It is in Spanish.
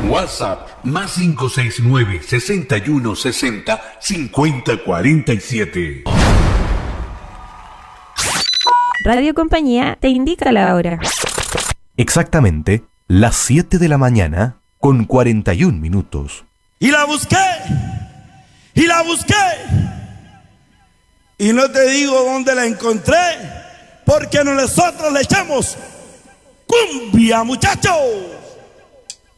WhatsApp más 569 6160 5047. Radio Compañía te indica la hora. Exactamente las 7 de la mañana con 41 minutos. Y la busqué. Y la busqué. Y no te digo dónde la encontré, porque nosotros le echamos cumbia, muchachos.